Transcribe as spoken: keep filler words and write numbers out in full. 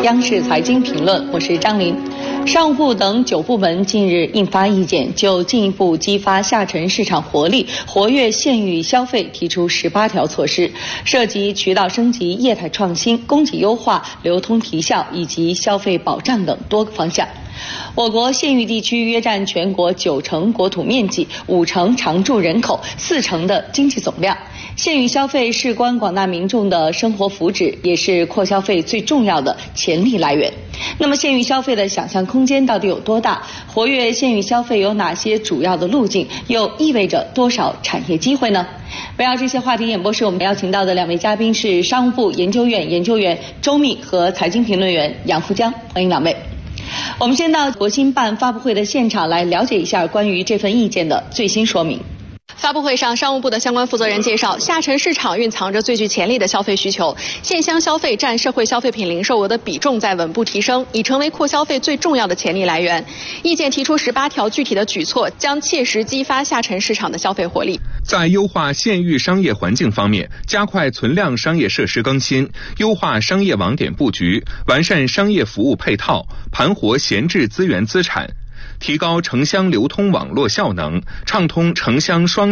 央视财经评论，我是张琳。商务部等九部门近日印发意见，就进一步激发下沉市场活力、活跃县域消费提出十八条措施，涉及渠道升级、业态创新、供给优化、流通提效以及消费保障等多个方向。我国县域地区约占全国九成国土面积、五成常住人口、四成的经济总量。县域消费事关广大民众的生活福祉，也是扩消费最重要的潜力来源。那么，县域消费的想象空间到底有多大？活跃县域消费有哪些主要的路径？又意味着多少产业机会呢？围绕这些话题演播室，我们邀请到的两位嘉宾是商务部研究院研究员周密和财经评论员杨福江，欢迎两位。我们先到国新办发布会的现场来了解一下关于这份意见的最新说明。发布会上，商务部的相关负责人介绍，下沉市场蕴藏着最具潜力的消费需求，县乡消费占社会消费品零售额的比重在稳步提升，已成为扩消费最重要的潜力来源。意见提出十八条具体的举措，将切实激发下沉市场的消费活力。 在优化县域商业环境方面，加快存量商业设施更新，优化商业网点布局，完善商业服务配套，盘活闲置资源资产，提高城乡流通网络效能，畅通城乡双